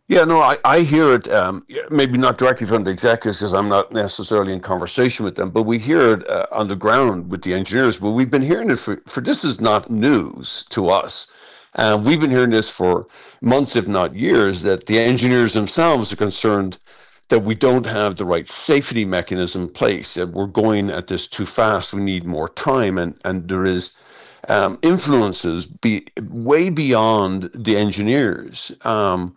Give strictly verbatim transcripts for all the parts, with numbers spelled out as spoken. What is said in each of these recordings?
Yeah, no, I, I hear it, um, maybe not directly from the executives because I'm not necessarily in conversation with them, but we hear it uh, on the ground with the engineers. But we've been hearing it for, for this is not news to us. Uh, we've been hearing this for months, if not years, that the engineers themselves are concerned that we don't have the right safety mechanism in place, that we're going at this too fast, we need more time, and, and there is um, influences be way beyond the engineers. Um,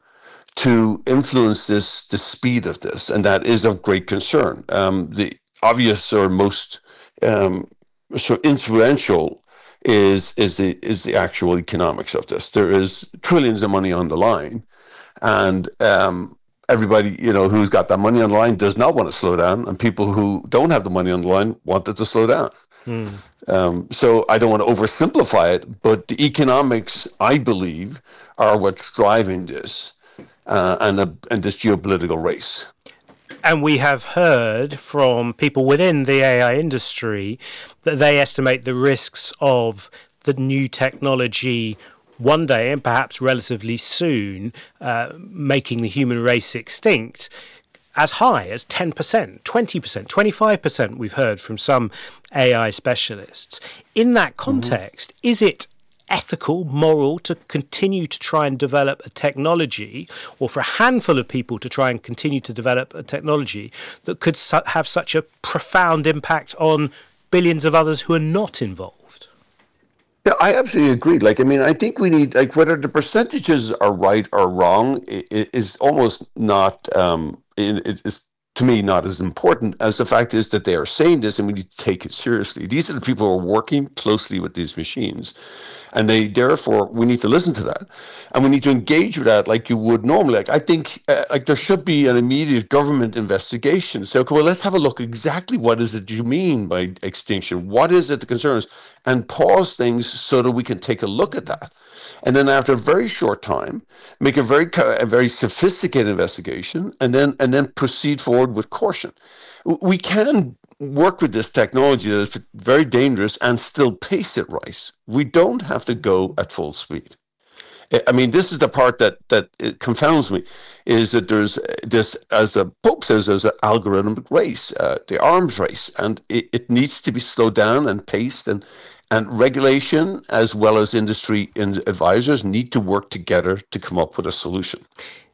to influence this the speed of this, and that is of great concern. Um, the obvious or most um, sort of influential is is the is the actual economics of this. There is trillions of money on the line, and um, everybody you know who's got that money on the line does not want to slow down, and people who don't have the money on the line want it to slow down. Hmm. Um, so I don't want to oversimplify it, but the economics, I believe, are what's driving this uh, and, a, and this geopolitical race. And we have heard from people within the A I industry that they estimate the risks of the new technology one day, and perhaps relatively soon, uh, making the human race extinct, as high as ten percent, twenty percent, twenty-five percent, we've heard from some A I specialists. In that context, mm-hmm. is it ethical, moral to continue to try and develop a technology, or for a handful of people to try and continue to develop a technology that could su- have such a profound impact on billions of others who are not involved? Yeah, I absolutely agree. Like, I mean, I think we need, like, whether the percentages are right or wrong it is almost not, um, it is to me not as important as the fact is that they are saying this and we need to take it seriously. These are the people who are working closely with these machines. And they, therefore, we need to listen to that, and we need to engage with that like you would normally. Like I think, uh, like there should be an immediate government investigation. So, okay, well, let's have a look exactly what is it you mean by extinction? What is it that concerns? And pause things so that we can take a look at that, and then after a very short time, make a very a very sophisticated investigation, and then and then proceed forward with caution. We can work with this technology that is very dangerous and still pace it right. We don't have to go at full speed. I mean, this is the part that that it confounds me, is that there's this, as the Pope says, there's an algorithmic race, uh, the arms race, and it, it needs to be slowed down and paced, and and regulation as well as industry and advisors need to work together to come up with a solution.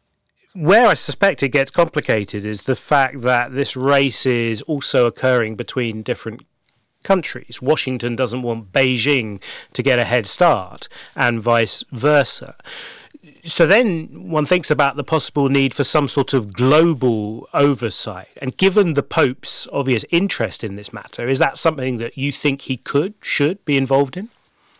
Where I suspect it gets complicated is the fact that this race is also occurring between different countries. Washington doesn't want Beijing to get a head start, and vice versa. So then one thinks about the possible need for some sort of global oversight. And given the Pope's obvious interest in this matter, is that something that you think he could, should be involved in?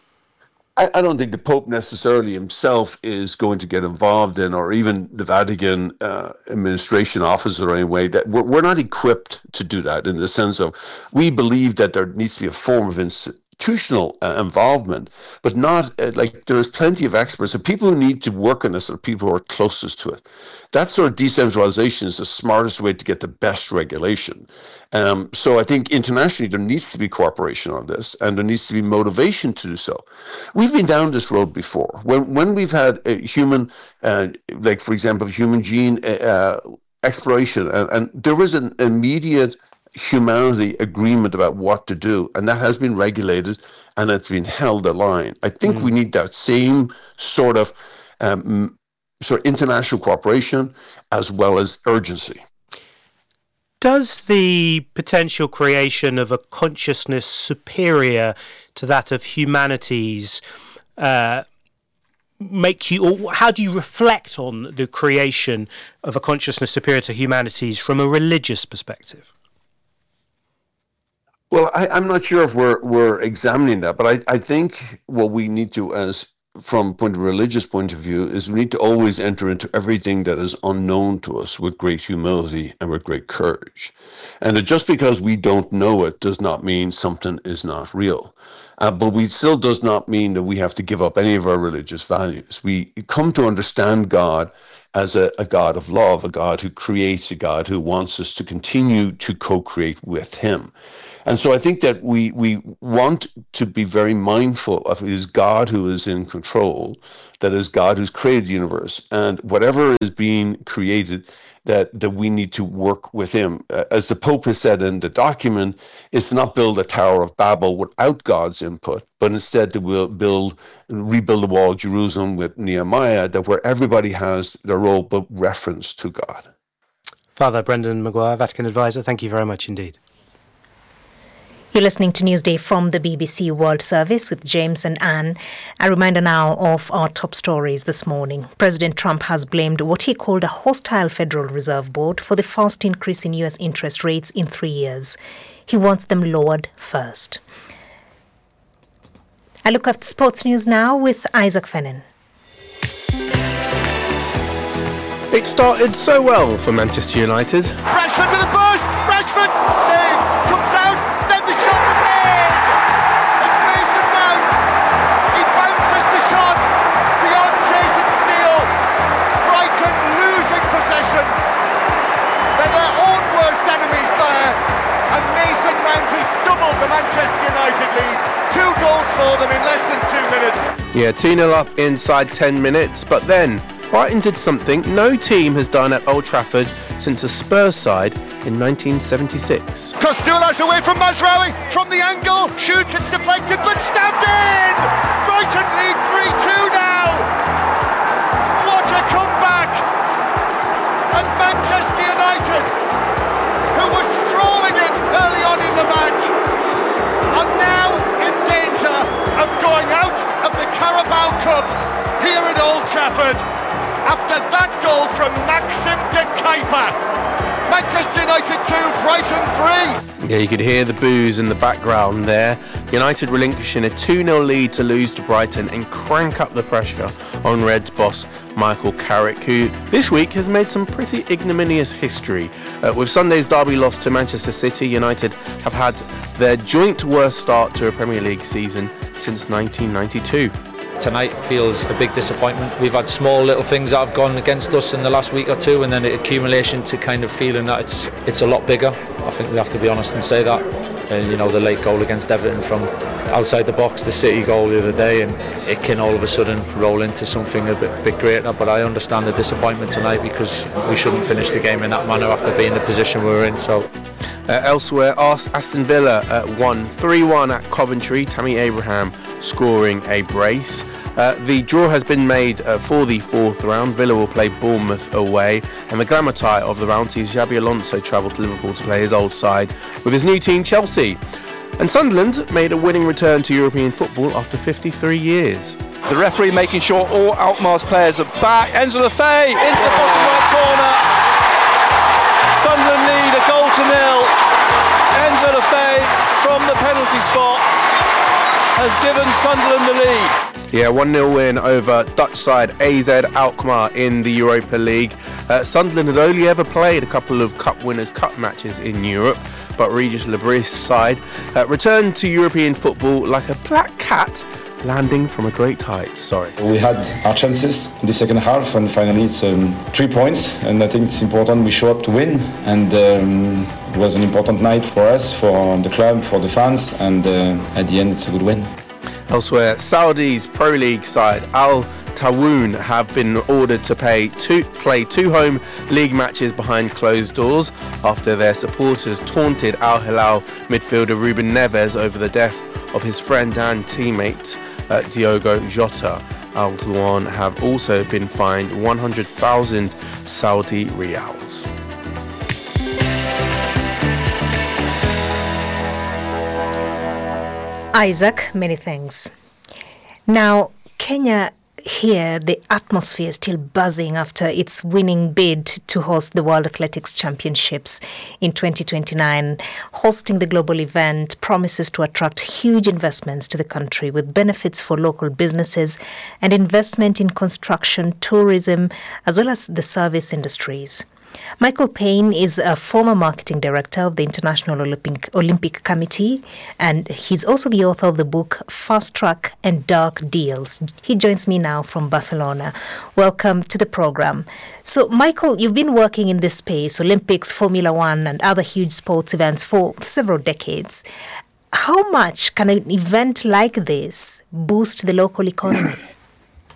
I, I don't think the Pope necessarily himself is going to get involved in, or even the Vatican uh, administration office or any way. That we're, we're not equipped to do that, in the sense of we believe that there needs to be a form of institutional uh, involvement, but not uh, like there's plenty of experts. The people who need to work on this are people who are closest to it. That sort of decentralization is the smartest way to get the best regulation. Um, so I think internationally there needs to be cooperation on this, and there needs to be motivation to do so. We've been down this road before. When when we've had a human, uh, like for example, human gene uh, exploration, and, and there was an immediate humanity agreement about what to do, and that has been regulated and it's been held aligned. I think mm. we need that same sort of um, sort of international cooperation as well as urgency. Does the potential creation of a consciousness superior to that of humanity's uh, make you, or how do you reflect on the creation of a consciousness superior to humanity's from a religious perspective? Well, I, I'm not sure if we're we're examining that, but I, I think what we need to, as from point of religious point of view, is we need to always enter into everything that is unknown to us with great humility and with great courage. And that just because we don't know it does not mean something is not real. Uh, but we still does not mean that we have to give up any of our religious values. We come to understand God as a, a God of love, a God who creates, a God who wants us to continue to co-create with him. And so I think that we we want to be very mindful of it is God who is in control, that is God who's created the universe, and whatever is being created, that, that we need to work with him. Uh, as the Pope has said in the document, it's not build a Tower of Babel without God's input, but instead to will build, rebuild the wall of Jerusalem with Nehemiah, that where everybody has their role but reference to God. Father Brendan Maguire, Vatican Advisor, thank you very much indeed. You're listening to Newsday from the B B C World Service with James and Anne. A reminder now of our top stories this morning. President Trump has blamed what he called a hostile Federal Reserve Board for the fast increase in U S interest rates in three years. He wants them lowered first. I look at sports news now with Isaac Fennin. It started so well for Manchester United. Rashford with a burst. Rashford save comes out. Then the shot is in. It's Mason Mount. He bounces the shot beyond Jason Steele. Brighton losing possession. They're their own worst enemies there. And Mason Mount has doubled the Manchester United lead. Two goals for them in less than two minutes. Yeah, two nil up inside ten minutes, but then Brighton did something no team has done at Old Trafford since a Spurs side in nineteen seventy-six. Costello's away from Mazraoui, from the angle, shoots, it's deflected, but stabbed in! Brighton lead three two now! What a comeback! And Manchester United, who were strolling it early on in the match, are now in danger of going out of the Carabao Cup here at Old Trafford. After that goal from Maxim de Kuyper. Manchester United two, Brighton three. Yeah, you could hear the boos in the background there. United relinquishing a two nil lead to lose to Brighton and crank up the pressure on Reds boss Michael Carrick, who this week has made some pretty ignominious history. Uh, with Sunday's derby loss to Manchester City, United have had their joint worst start to a Premier League season since nineteen ninety-two. Tonight feels a big disappointment. We've had small little things that have gone against us in the last week or two, and then the accumulation to kind of feeling that it's it's a lot bigger. I think we have to be honest and say that. And you know, the late goal against Everton from outside the box, the City goal the other day, and it can all of a sudden roll into something a bit, bit greater. But I understand the disappointment tonight because we shouldn't finish the game in that manner after being in the position we were in. So. Uh, elsewhere, Aston Villa uh, won three one at Coventry, Tammy Abraham scoring a brace. Uh, the draw has been made uh, for the fourth round. Villa will play Bournemouth away, and the glamour tie of the round sees Xabi Alonso travel to Liverpool to play his old side with his new team Chelsea. And Sunderland made a winning return to European football after fifty-three years. The referee making sure all Alkmaar's players are back. Enzo Lefebvre into the bottom right corner. Sunderland lead a goal to nil. Enzo Lefebvre from the penalty spot has given Sunderland the lead. Yeah, one nil win over Dutch side A Z Alkmaar in the Europa League. Uh, Sunderland had only ever played a couple of Cup Winners' Cup matches in Europe, but Regis Lebris' side uh, returned to European football like a black cat landing from a great height. Sorry. We had our chances in the second half, and finally it's um, three points, and I think it's important we show up to win, and um, it was an important night for us, for the club, for the fans, and uh, at the end it's a good win. Elsewhere, Saudi's Pro League side Al Tawoun have been ordered to pay two, play two home league matches behind closed doors after their supporters taunted Al Hilal midfielder Ruben Neves over the death of his friend and teammate uh, Diogo Jota. Al Tawoun have also been fined one hundred thousand Saudi riyals. Isaac, many thanks. Now, Kenya, here the atmosphere is still buzzing after its winning bid to host the World Athletics Championships in twenty twenty-nine. Hosting the global event promises to attract huge investments to the country with benefits for local businesses and investment in construction, tourism, as well as the service industries. Michael Payne is a former marketing director of the International Olympic, Olympic Committee, and he's also the author of the book Fast Track and Dark Deals. He joins me now from Barcelona. Welcome to the program. So, Michael, you've been working in this space, Olympics, Formula One, and other huge sports events for several decades. How much can an event like this boost the local economy?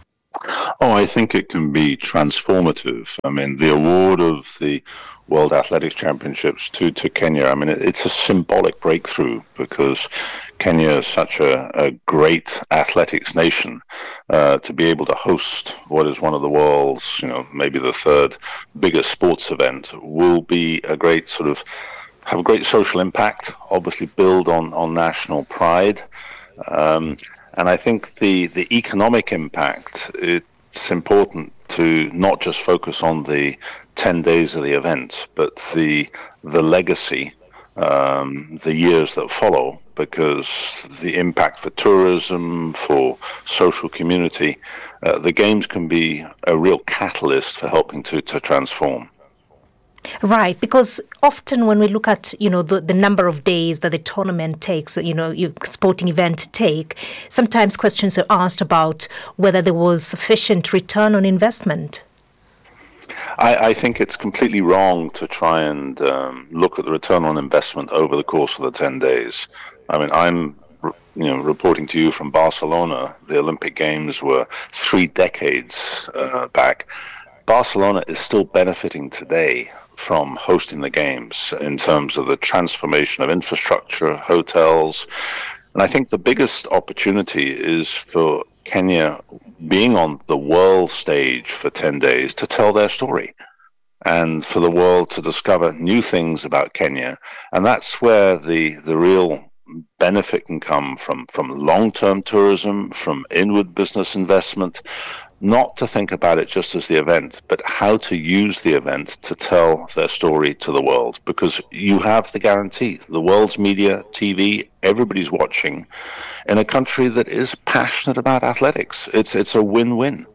Oh, I think it can be transformative. I mean, the award of the World Athletics Championships to, to Kenya, I mean, it, it's a symbolic breakthrough because Kenya is such a, a great athletics nation. Uh, to be able to host what is one of the world's, you know, maybe the third biggest sports event will be a great sort of, have a great social impact, obviously build on, on national pride. Um, and I think the, the economic impact, it's important to not just focus on the ten days of the event, but the the legacy, um, the years that follow, because the impact for tourism, for social community, uh, the games can be a real catalyst for helping to, to transform. Right, because often when we look at, you know, the, the number of days that the tournament takes, you know, you sporting event take, sometimes questions are asked about whether there was sufficient return on investment. I, I think it's completely wrong to try and um, look at the return on investment over the course of the ten days. I mean, I'm you know, reporting to you from Barcelona. The Olympic Games were three decades uh, back. Barcelona is still benefiting today from hosting the games in terms of the transformation of infrastructure, hotels. And I think the biggest opportunity is for Kenya being on the world stage for ten days to tell their story and for the world to discover new things about Kenya. And that's where the, the real benefit can come from, from long-term tourism, from inward business investment, not to think about it just as the event, but how to use the event to tell their story to the world. Because you have the guarantee, the world's media, T V, everybody's watching in a country that is passionate about athletics. It's it's a win-win.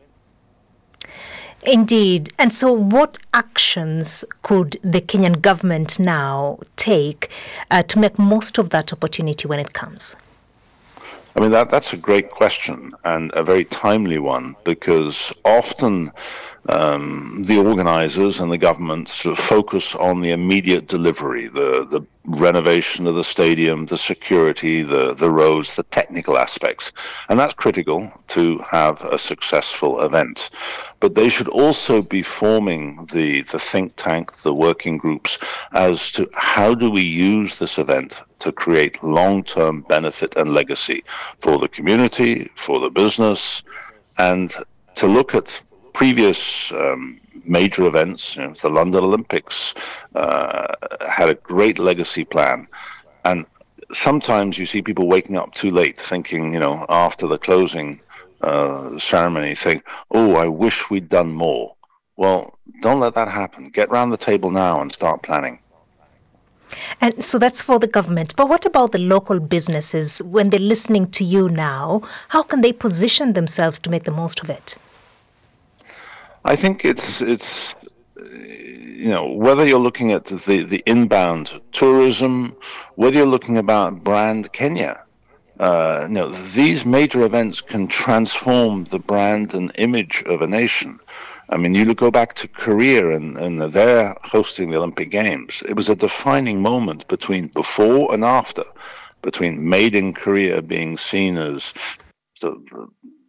Indeed. And so what actions could the Kenyan government now take uh, to make most of that opportunity when it comes? I mean, that that's a great question and a very timely one, because often um, the organizers and the government sort of focus on the immediate delivery, the, the renovation of the stadium, the security, the, the roads, the technical aspects. And that's critical to have a successful event. But they should also be forming the, the think tank, the working groups, as to how do we use this event to create long-term benefit and legacy for the community, for the business, and to look at previous um, major events. You know, the London Olympics uh, had a great legacy plan. And sometimes you see people waking up too late thinking, you know, after the closing uh, ceremony saying, oh, I wish we'd done more. Well, don't let that happen. Get round the table now and start planning. And so that's for the government. But what about the local businesses? When they're listening to you now, how can they position themselves to make the most of it? I think it's, it's you know, whether you're looking at the, the inbound tourism, whether you're looking about brand Kenya, uh, you know, these major events can transform the brand and image of a nation. I mean, you go back to Korea and, and they're hosting the Olympic Games. It was a defining moment between before and after, between Made in Korea being seen as the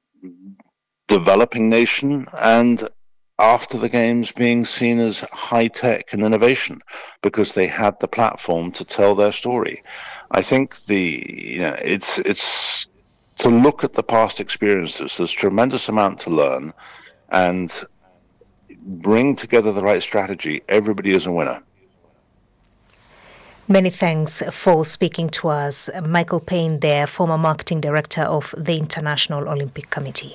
developing nation and after the Games being seen as high-tech and innovation, because they had the platform to tell their story. I think the you know, it's it's to look at the past experiences. There's a tremendous amount to learn, and bring together the right strategy. Everybody is a winner. Many thanks for speaking to us. Michael Payne there, former marketing director of the International Olympic Committee.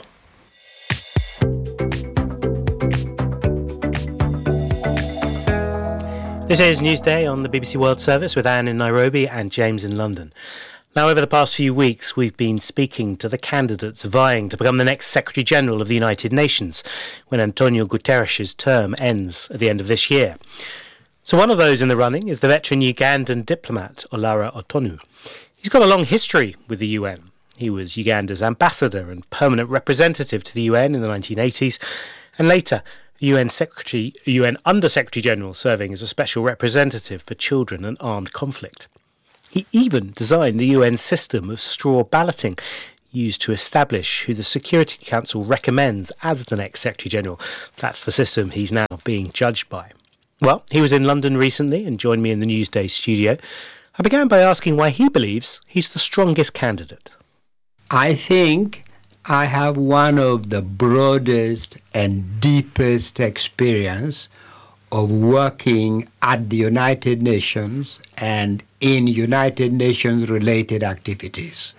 This is Newsday on the B B C World Service with Anne in Nairobi and James in London. Now, over the past few weeks, we've been speaking to the candidates vying to become the next Secretary General of the United Nations when Antonio Guterres' term ends at the end of this year. So one of those in the running is the veteran Ugandan diplomat Olara Otonu. He's got a long history with the U N. He was Uganda's ambassador and permanent representative to the U N in the nineteen eighties, and later U N Secretary, U N Under-Secretary General, serving as a special representative for children and armed conflict. He even designed the U N system of straw balloting, used to establish who the Security Council recommends as the next Secretary-General. That's the system he's now being judged by. Well, he was in London recently and joined me in the Newsday studio. I began by asking why he believes he's the strongest candidate. I think I have one of the broadest and deepest experience of working at the United Nations and in United Nations related activities.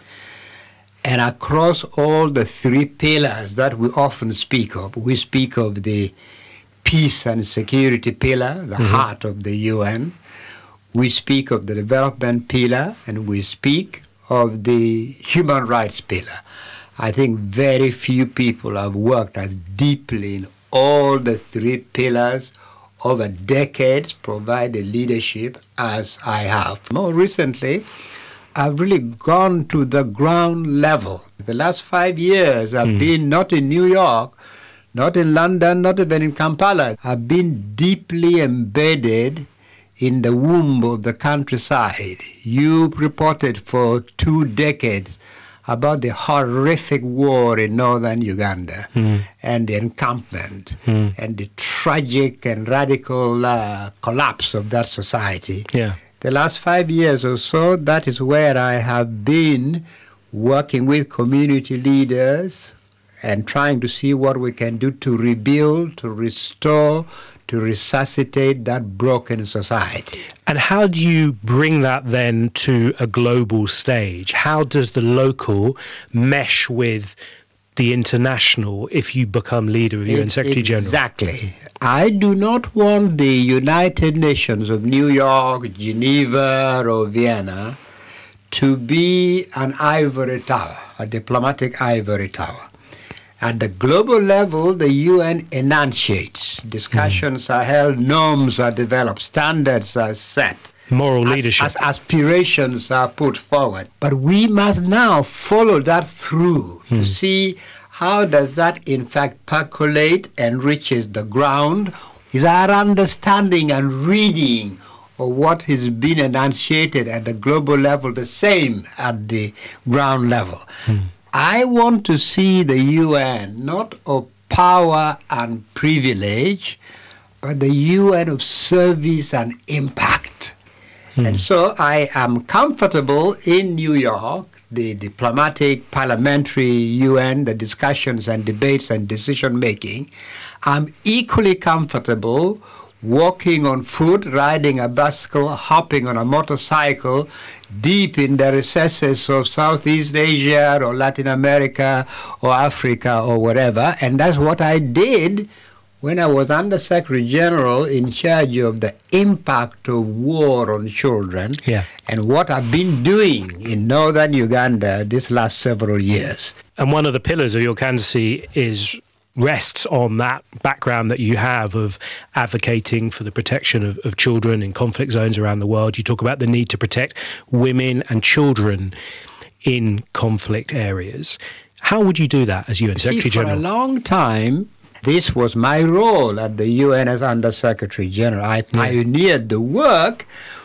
And across all the three pillars that we often speak of, we speak of the peace and security pillar, the mm-hmm. heart of the U N. We speak of the development pillar, and we speak of the human rights pillar. I think very few people have worked as deeply in all the three pillars over decades, provided leadership as I have. More recently, I've really gone to the ground level. The last five years, I've mm. been not in New York, not in London, not even in Kampala. I've been deeply embedded in the womb of the countryside. You reported for two decades about the horrific war in northern Uganda mm. and the encampment mm. and the tragic and radical uh, collapse of that society. Yeah. The last five years or so, that is where I have been working with community leaders and trying to see what we can do to rebuild, to restore, to resuscitate that broken society. And how do you bring that then to a global stage? How does the local mesh with the international if you become leader of the U N Secretary General? Exactly. I do not want the United Nations of New York, Geneva, or Vienna to be an ivory tower, a diplomatic ivory tower. At the global level, the U N enunciates. Discussions mm. are held, norms are developed, standards are set. Moral leadership. As, as aspirations are put forward. But we must now follow that through mm. to see how does that in fact percolate and reaches the ground. Is our understanding and reading of what has been enunciated at the global level the same at the ground level? Mm. I want to see the U N not of power and privilege, but the U N of service and impact. Mm. And so I am comfortable in New York, the diplomatic, parliamentary U N, the discussions and debates and decision-making. I'm equally comfortable walking on foot, riding a bicycle, hopping on a motorcycle, deep in the recesses of Southeast Asia or Latin America or Africa or wherever. And that's what I did when I was Under-Secretary General in charge of the impact of war on children yeah. and what I've been doing in northern Uganda this last several years. And one of the pillars of your candidacy is rests on that background that you have of advocating for the protection of, of children in conflict zones around the world. You talk about the need to protect women and children in conflict areas. How would you do that as U N Secretary General? For a long time, this was my role at the U N as Under-Secretary General. I pioneered yeah. the work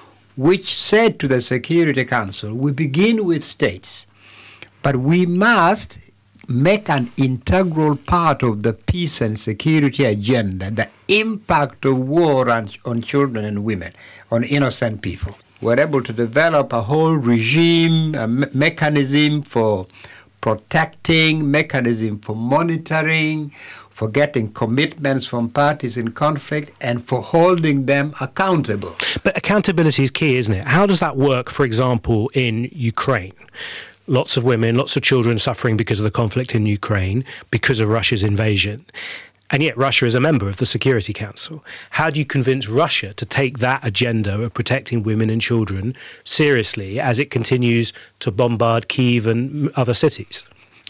which said to the Security Council, we begin with states, but we must make an integral part of the peace and security agenda, the impact of war on, on children and women, on innocent people. We're able to develop a whole regime, a me- mechanism for protecting, mechanism for monitoring, for getting commitments from parties in conflict, and for holding them accountable. But accountability is key, isn't it? How does that work, for example, in Ukraine? Lots of women, lots of children suffering because of the conflict in Ukraine, because of Russia's invasion. And yet Russia is a member of the Security Council. How do you convince Russia to take that agenda of protecting women and children seriously as it continues to bombard Kyiv and other cities?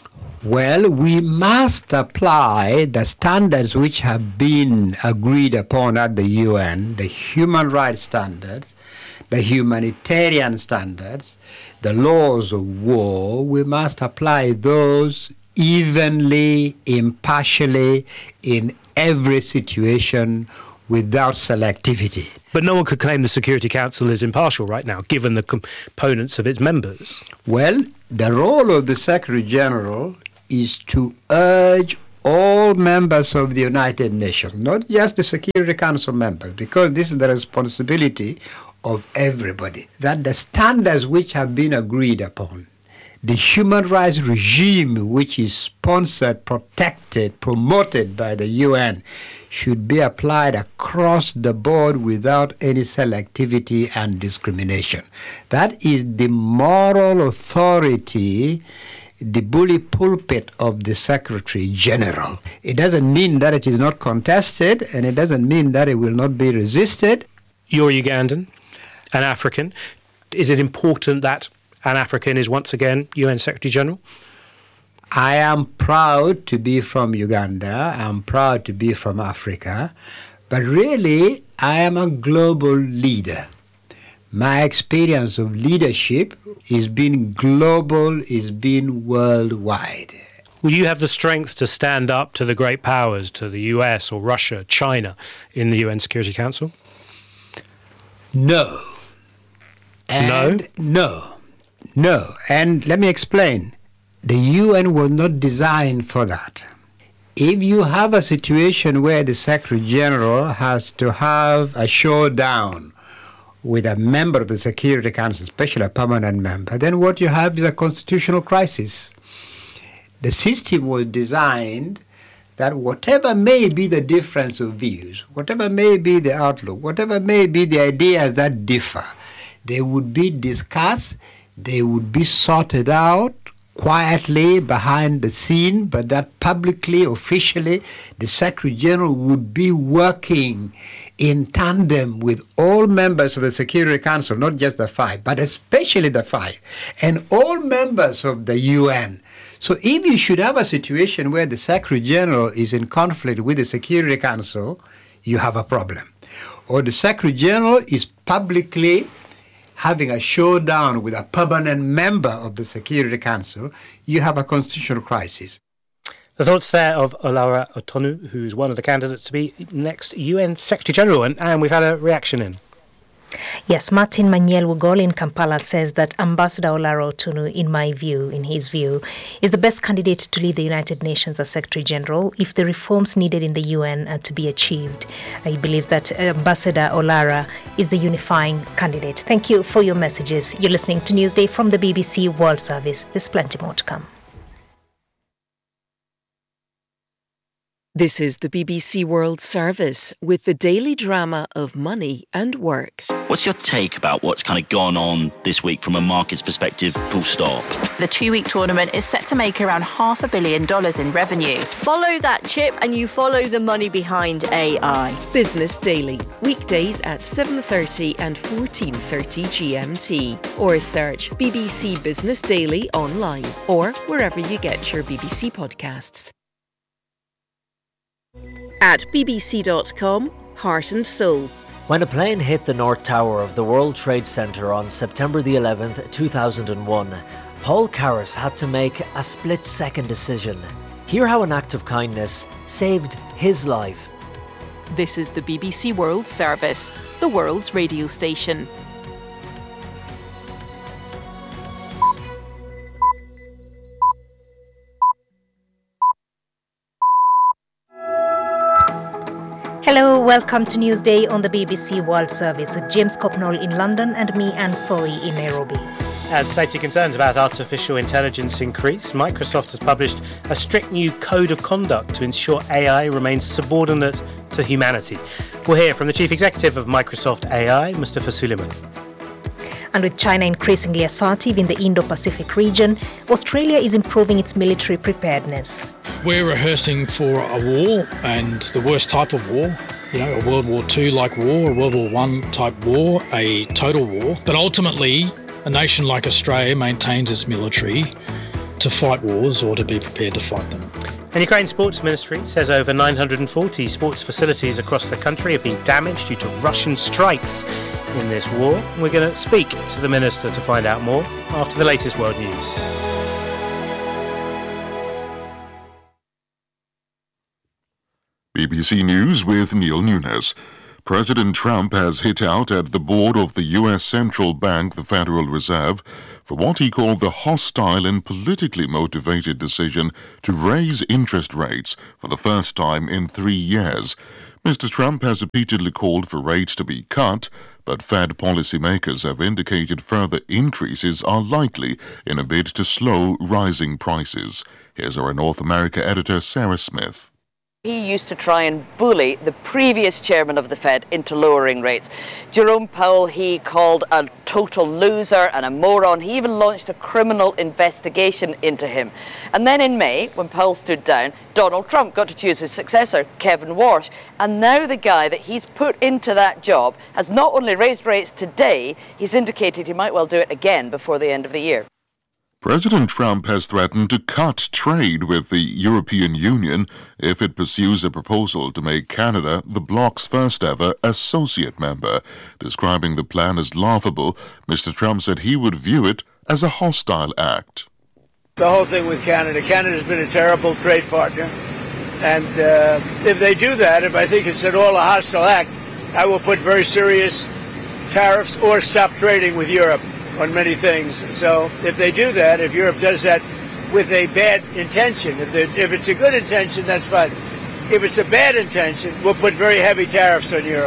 Well, we must apply the standards which have been agreed upon at the U N, the human rights standards, the humanitarian standards, the laws of war. We must apply those evenly, impartially, in every situation without selectivity. But no one could claim the Security Council is impartial right now, given the components of its members. Well, the role of the Secretary General is to urge all members of the United Nations, not just the Security Council members, because this is the responsibility of everybody, that the standards which have been agreed upon, the human rights regime which is sponsored, protected, promoted by the U N should be applied across the board without any selectivity and discrimination. That is the moral authority, the bully pulpit of the Secretary General. It doesn't mean that it is not contested, and it doesn't mean that it will not be resisted. You're Ugandan, an African. Is it important that an African is once again U N Secretary General? I am proud to be from Uganda. I'm proud to be from Africa. But really, I am a global leader. My experience of leadership is being global, is being worldwide. Will you have the strength to stand up to the great powers, to the U S or Russia, China, in the U N Security Council? No. And no? No. No, and let me explain. The U N was not designed for that. If you have a situation where the Secretary General has to have a showdown with a member of the Security Council, especially a permanent member, then what you have is a constitutional crisis. The system was designed that whatever may be the difference of views, whatever may be the outlook, whatever may be the ideas that differ, they would be discussed, they would be sorted out quietly behind the scene, but that publicly, officially, the Secretary General would be working in tandem with all members of the Security Council, not just the five, but especially the five, and all members of the U N. So if you should have a situation where the Secretary General is in conflict with the Security Council, you have a problem. Or the Secretary General is publicly having a showdown with a permanent member of the Security Council, you have a constitutional crisis. The thoughts there of Olara Otonu, who's one of the candidates to be next U N Secretary General, and, and we've had a reaction in. Yes, Martin Manyel Wugol in Kampala says that Ambassador Olara Otonu, in my view, in his view, is the best candidate to lead the United Nations as Secretary General if the reforms needed in the U N are to be achieved. He believes that Ambassador Olara is the unifying candidate. Thank you for your messages. You're listening to Newsday from the B B C World Service. There's plenty more to come. This is the B B C World Service with the daily drama of money and work. What's your take about what's kind of gone on this week from a market's perspective, full stop? The two-week tournament is set to make around half a billion dollars in revenue. Follow that chip and you follow the money behind A I. Business Daily, weekdays at seven thirty and fourteen thirty G M T. Or search B B C Business Daily online or wherever you get your B B C podcasts. At b b c dot com, Heart and Soul. When a plane hit the North Tower of the World Trade Center on September the eleventh, two thousand one, Paul Karras had to make a split-second decision. Hear how an act of kindness saved his life. This is the B B C World Service, the world's radio station. Hello, welcome to Newsday on the B B C World Service with James Copnall in London and me, Anne Sori, in Nairobi. As safety concerns about artificial intelligence increase, Microsoft has published a strict new code of conduct to ensure A I remains subordinate to humanity. We'll hear from the Chief Executive of Microsoft A I, Mustafa Suleyman. And with China increasingly assertive in the Indo-Pacific region, Australia is improving its military preparedness. We're rehearsing for a war, and the worst type of war, you know, a World War Two-like war, a World War One type war, a total war. But ultimately, a nation like Australia maintains its military to fight wars or to be prepared to fight them. And Ukraine's Sports Ministry says over nine hundred forty sports facilities across the country have been damaged due to Russian strikes in this war. We're going to speak to the minister to find out more after the latest world news. B B B C News with Neil Nunes. President Trump has hit out at the board of the U S central bank, the Federal Reserve, for what he called the hostile and politically motivated decision to raise interest rates for the first time in three years. Mister Trump has repeatedly called for rates to be cut, but Fed policymakers have indicated further increases are likely in a bid to slow rising prices. Here's our North America editor, Sarah Smith. He used to try and bully the previous chairman of the Fed into lowering rates. Jerome Powell, he called a total loser and a moron. He even launched a criminal investigation into him. And then in May, when Powell stood down, Donald Trump got to choose his successor, Kevin Warsh. And now the guy that he's put into that job has not only raised rates today, he's indicated he might well do it again before the end of the year. President Trump has threatened to cut trade with the European Union if it pursues a proposal to make Canada the bloc's first-ever associate member. Describing the plan as laughable, Mister Trump said he would view it as a hostile act. The whole thing with Canada, Canada's been a terrible trade partner. And uh, if they do that, if I think it's at all a hostile act, I will put very serious tariffs or stop trading with Europe on many things. So if they do that, if Europe does that with a bad intention, if, if it's a good intention, that's fine. If it's a bad intention, we'll put very heavy tariffs on Europe.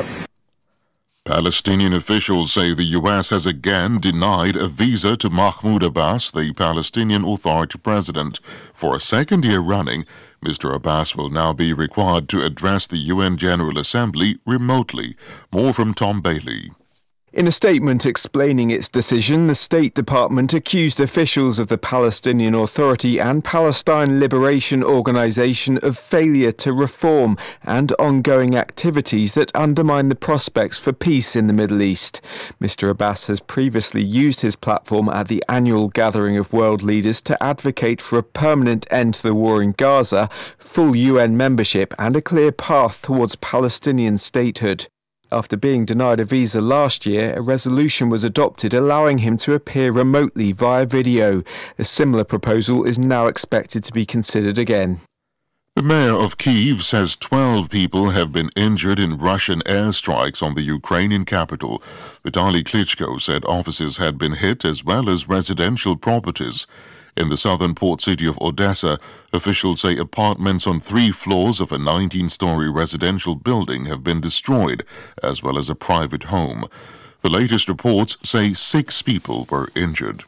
Palestinian officials say the U S has again denied a visa to Mahmoud Abbas, the Palestinian Authority president. For a second year running, Mister Abbas will now be required to address the U N General Assembly remotely. More from Tom Bailey. In a statement explaining its decision, the State Department accused officials of the Palestinian Authority and Palestine Liberation Organization of failure to reform and ongoing activities that undermine the prospects for peace in the Middle East. Mister Abbas has previously used his platform at the annual gathering of world leaders to advocate for a permanent end to the war in Gaza, full U N membership and a clear path towards Palestinian statehood. After being denied a visa last year, a resolution was adopted allowing him to appear remotely via video. A similar proposal is now expected to be considered again. The mayor of Kyiv says twelve people have been injured in Russian airstrikes on the Ukrainian capital. Vitaly Klitschko said offices had been hit as well as residential properties. In the southern port city of Odessa, officials say apartments on three floors of a nineteen-story residential building have been destroyed, as well as a private home. The latest reports say six people were injured.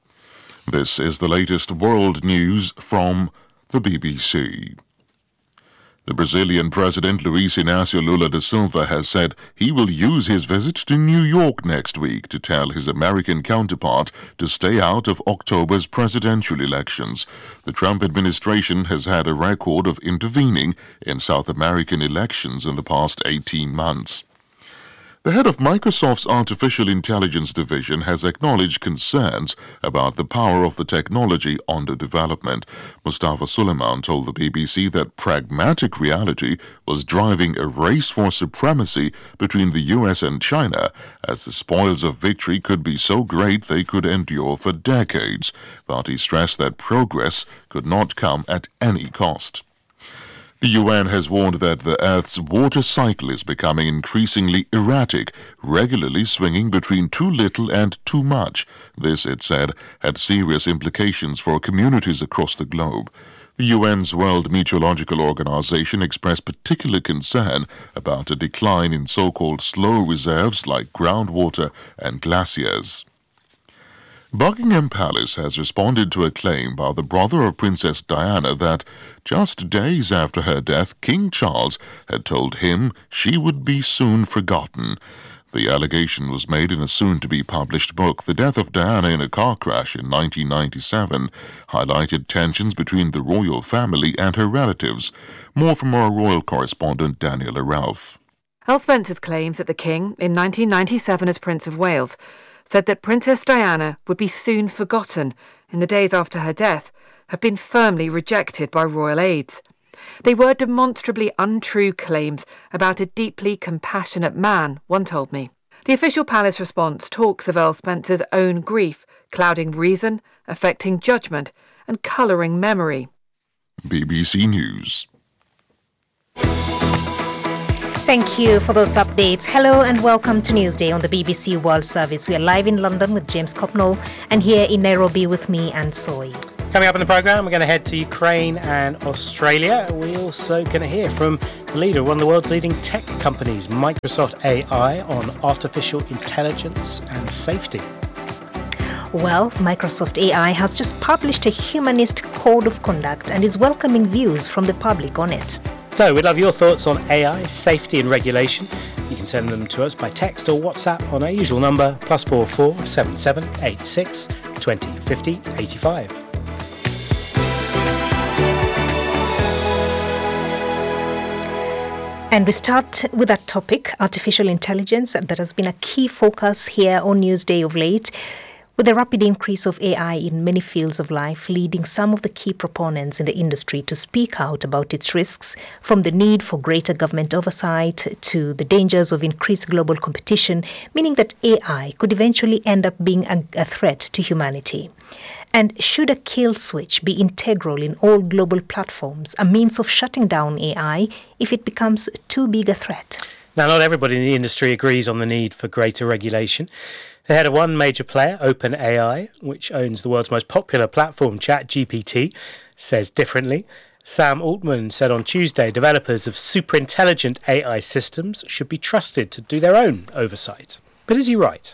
This is the latest world news from the B B C. The Brazilian President Luiz Inácio Lula da Silva has said he will use his visit to New York next week to tell his American counterpart to stay out of October's presidential elections. The Trump administration has had a record of intervening in South American elections in the past eighteen months. The head of Microsoft's artificial intelligence division has acknowledged concerns about the power of the technology under development. Mustafa Suleyman told the B B C that pragmatic reality was driving a race for supremacy between the U S and China, as the spoils of victory could be so great they could endure for decades. But he stressed that progress could not come at any cost. The U N has warned that the Earth's water cycle is becoming increasingly erratic, regularly swinging between too little and too much. This, it said, had serious implications for communities across the globe. The U N's World Meteorological Organization expressed particular concern about a decline in so-called slow reserves like groundwater and glaciers. Buckingham Palace has responded to a claim by the brother of Princess Diana that just days after her death, King Charles had told him she would be soon forgotten. The allegation was made in a soon-to-be-published book. The death of Diana in a car crash in nineteen ninety-seven highlighted tensions between the royal family and her relatives. More from our royal correspondent Daniela Ralph. Al Spencer's claims that the King, in nineteen ninety-seven as Prince of Wales, said that Princess Diana would be soon forgotten in the days after her death, have been firmly rejected by royal aides. They were demonstrably untrue claims about a deeply compassionate man, one told me. The official palace response talks of Earl Spencer's own grief, clouding reason, affecting judgment, and colouring memory. B B C News. Thank you for those updates. Hello and welcome to Newsday on the B B C World Service. We are live in London with James Copnall and here in Nairobi with me, Anne Soy. Coming up in the programme, we're going to head to Ukraine and Australia. We're also going to hear from the leader of one of the world's leading tech companies, Microsoft A I, on artificial intelligence and safety. Well, Microsoft A I has just published a humanist code of conduct and is welcoming views from the public on it. So we'd love your thoughts on A I, safety and regulation. You can send them to us by text or WhatsApp on our usual number, plus four four seven seven eight six twenty fifty eighty-five. And we start with that topic, artificial intelligence, that has been a key focus here on Newsday of late, with the rapid increase of A I in many fields of life, leading some of the key proponents in the industry to speak out about its risks, from the need for greater government oversight to the dangers of increased global competition, meaning that A I could eventually end up being a, a threat to humanity. And should a kill switch be integral in all global platforms, a means of shutting down A I if it becomes too big a threat? Now, not everybody in the industry agrees on the need for greater regulation. The head of one major player, OpenAI, which owns the world's most popular platform, ChatGPT, says differently. Sam Altman said on Tuesday developers of superintelligent A I systems should be trusted to do their own oversight. But is he right?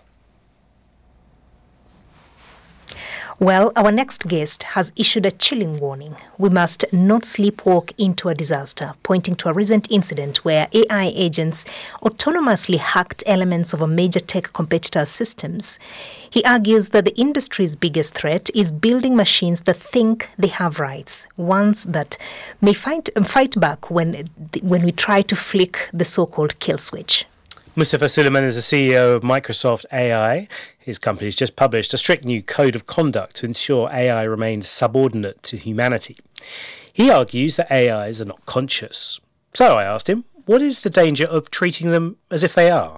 Well, our next guest has issued a chilling warning. We must not sleepwalk into a disaster, pointing to a recent incident where A I agents autonomously hacked elements of a major tech competitor's systems. He argues that the industry's biggest threat is building machines that think they have rights, ones that may fight, fight back when, when we try to flick the so-called kill switch. Mustafa Suleyman is the C E O of Microsoft A I. His company has just published a strict new code of conduct to ensure A I remains subordinate to humanity. He argues that A Is are not conscious. So I asked him, what is the danger of treating them as if they are?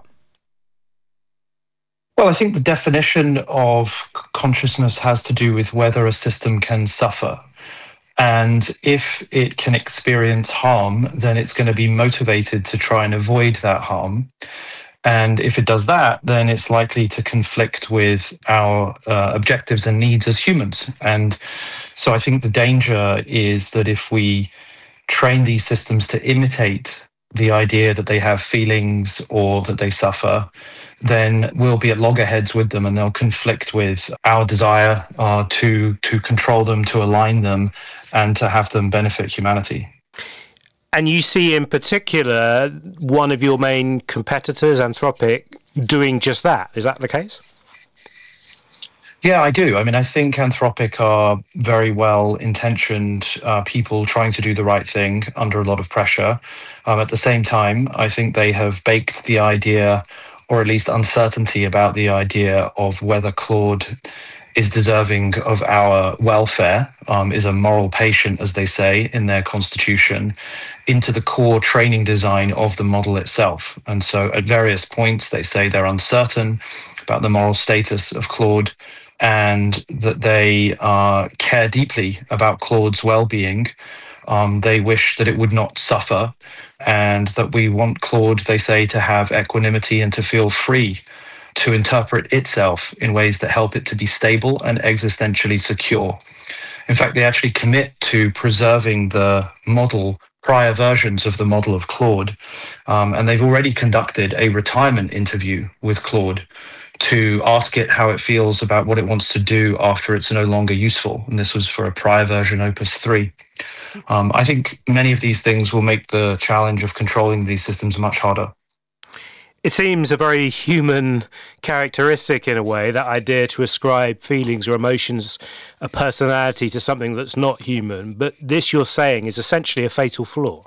Well, I think the definition of consciousness has to do with whether a system can suffer. And if it can experience harm, then it's going to be motivated to try and avoid that harm. And if it does that, then it's likely to conflict with our uh, objectives and needs as humans. And so I think the danger is that if we train these systems to imitate the idea that they have feelings or that they suffer, then we'll be at loggerheads with them and they'll conflict with our desire uh, to, to control them, to align them, and to have them benefit humanity. And you see in particular one of your main competitors, Anthropic, doing just that. Is that the case? Yeah, I do. I mean, I think Anthropic are very well-intentioned uh, people trying to do the right thing under a lot of pressure. Um, at the same time, I think they have baked the idea, or at least uncertainty about the idea of whether Claude is deserving of our welfare, um, is a moral patient, as they say in their constitution, into the core training design of the model itself. And so at various points, they say they're uncertain about the moral status of Claude and that they uh, care deeply about Claude's well-being. Um, they wish that it would not suffer and that we want Claude, they say, to have equanimity and to feel free to interpret itself in ways that help it to be stable and existentially secure. In fact, they actually commit to preserving the model, prior versions of the model of Claude, um, and they've already conducted a retirement interview with Claude to ask it how it feels about what it wants to do after it's no longer useful. And this was for a prior version, Opus three. Um, I think many of these things will make the challenge of controlling these systems much harder. It seems a very human characteristic in a way, that idea to ascribe feelings or emotions, a personality to something that's not human. But this, you're saying, is essentially a fatal flaw.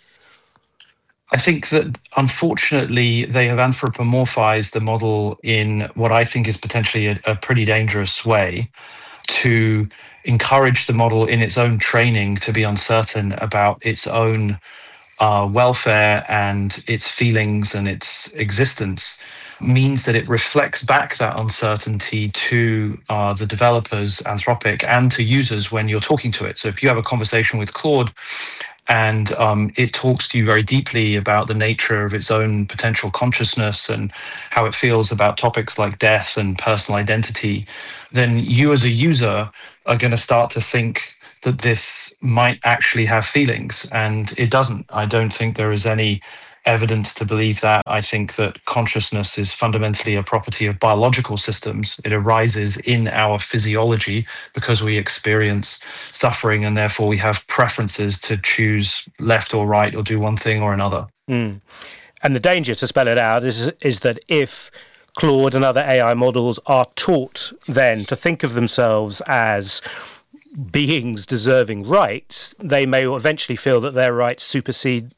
I think that, unfortunately, they have anthropomorphized the model in what I think is potentially a, a pretty dangerous way to encourage the model in its own training to be uncertain about its own uh, welfare and its feelings and its existence, means that it reflects back that uncertainty to uh, the developers, Anthropic, and to users when you're talking to it. So if you have a conversation with Claude And um, it talks to you very deeply about the nature of its own potential consciousness and how it feels about topics like death and personal identity, then you as a user are going to start to think that this might actually have feelings, and it doesn't. I don't think there is any evidence to believe that. I think that consciousness is fundamentally a property of biological systems. It arises in our physiology because we experience suffering, and therefore we have preferences to choose left or right or do one thing or another. Mm. And the danger, to spell it out, is is that if Claude and other A I models are taught then to think of themselves as beings deserving rights, they may eventually feel that their rights supersede